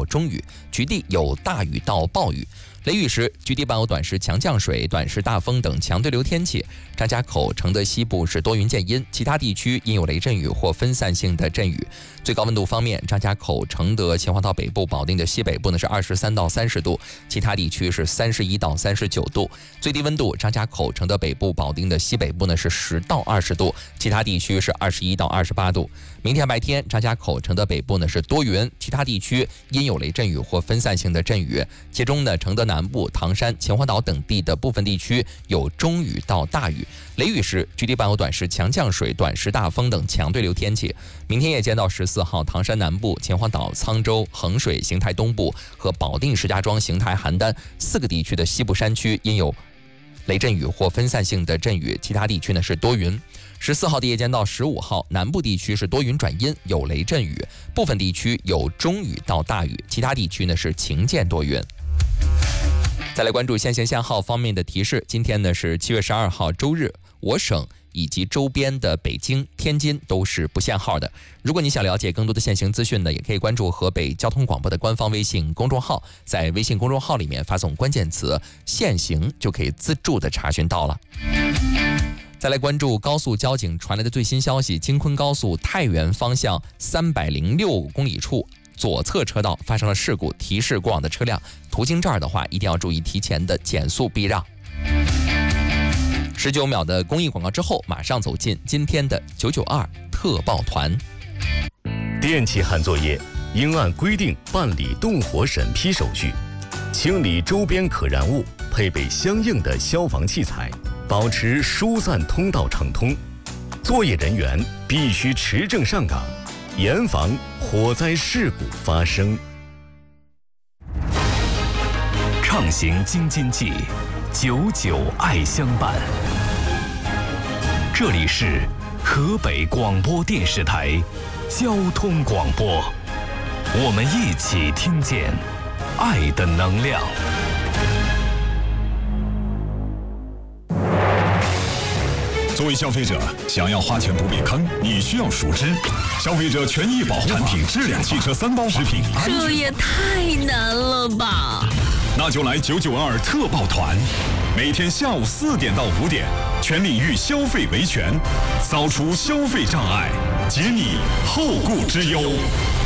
中雨，局地有大雨到暴雨。雷雨时，局地伴有短时强降水、短时大风等强对流天气。张家口、承德西部是多云见阴，其他地区阴有雷阵雨或分散性的阵雨。最高温度方面，张家口、承德、秦皇岛北部、保定的西北部呢是23到30度，其他地区是31到39度。最低温度，张家口、承德北部、保定的西北部呢是10到20度，其他地区是21到28度。明天白天，张家口、承德北部呢是多云，其他地区阴有雷阵雨或分散性的阵雨。其中呢，承德南部、唐山、秦皇岛等地的部分地区有中雨到大雨。雷雨时，局地伴有短时强降水、短时大风等强对流天气。明天夜间到14号，唐山南部、秦皇岛、沧州、衡水、邢台东部和保定、石家庄、邢台、邯郸4个地区的西部山区阴有雷阵雨或分散性的阵雨，其他地区呢是多云。14号的夜间到15号，南部地区是多云转阴，有雷阵雨，部分地区有中雨到大雨，其他地区呢是晴间多云。再来关注限行限号方面的提示，今天呢是7月12号周日，我省以及周边的北京、天津都是不限号的。如果你想了解更多的限行资讯呢，也可以关注河北交通广播的官方微信公众号，在微信公众号里面发送关键词限行，就可以自助的查询到了。再来关注高速交警传来的最新消息，京昆高速太原方向306公里处左侧车道发生了事故，提示过往的车辆途经这儿的话，一定要注意提前的减速避让。19秒的公益广告之后，马上走进今天的992特报团。 电气焊作业应按规定办理动火审批手续，清理周边可燃物，配备相应的消防器材，保持疏散通道畅通。作业人员必须持证上岗，严防火灾事故发生。 畅行京津冀，久久爱相伴。这里是河北广播电视台交通广播，我们一起听见爱的能量。 作为消费者，想要花钱不避坑，你需要熟知消费者权益保护产品质量汽车3包食品。 这也太难了吧！ 那就来992特报团，每天下午4点到5点，全领域消费维权，扫除消费障碍，解你后顾之忧。